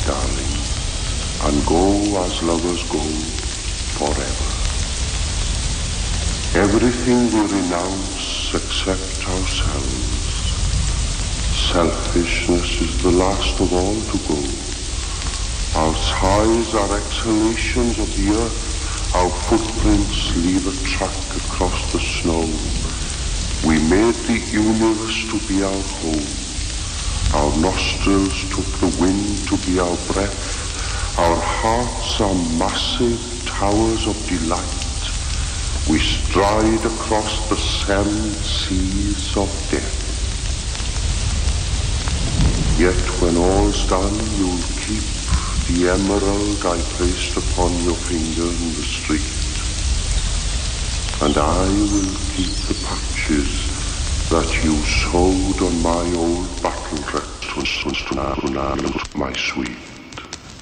darling, and go as lovers go forever. Everything we renounce except ourselves. Selfishness is the last of all to go. Our sighs are exhalations of the earth. Our footprints leave a track across the snow. We made the universe to be our home. Our nostrils took the wind to be our breath. Our hearts are massive towers of delight. We stride across the sand seas of death. Yet when all's done, you'll keep the emerald I placed upon your finger in the street. And I will keep the patches that you sewed on my old battle dress, my sweet.